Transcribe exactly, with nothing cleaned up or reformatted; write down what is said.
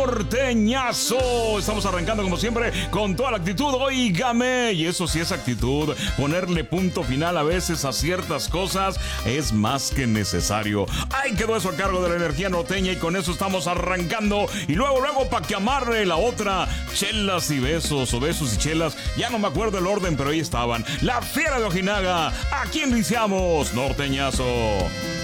Norteñazo. Estamos arrancando como siempre con toda la actitud. Óigame, y eso sí es actitud. Ponerle punto final a veces a ciertas cosas es más que necesario. Ahí quedó eso a cargo de la energía norteña y con eso estamos arrancando. Y luego, luego, para que amarre la otra, chelas y besos, o besos y chelas. Ya no me acuerdo el orden, pero ahí estaban. La Fiera de Ojinaga. Aquí iniciamos Norteñazo.